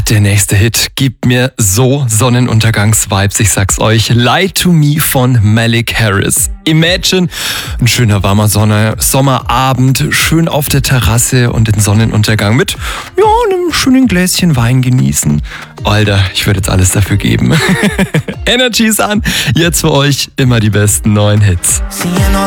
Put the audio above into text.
Der nächste Hit gibt mir so Sonnenuntergangs-Vibes, ich sag's euch. Lie to Me von Malik Harris. Imagine, ein schöner warmer Sommerabend, schön auf der Terrasse und den Sonnenuntergang mit, einem schönen Gläschen Wein genießen. Alter, ich würde jetzt alles dafür geben. Energy ist an, jetzt für euch immer die besten neuen Hits. Seeing all